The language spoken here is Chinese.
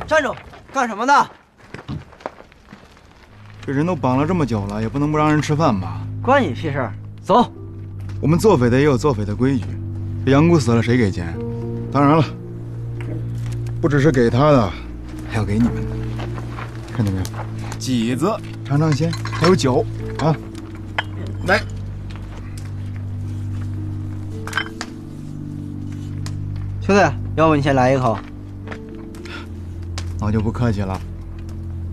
站住！干什么呢？ 这人都绑了这么久了，也不能不让人吃饭吧？ 关你屁事！走。 我们做匪的也有做匪的规矩，这杨姑死了谁给钱？当然了，不只是给他的，还要给你们的。看见没有？几子，尝尝鲜，还有酒啊！来。 兄弟，要不你先来一口？ 那我就不客气了。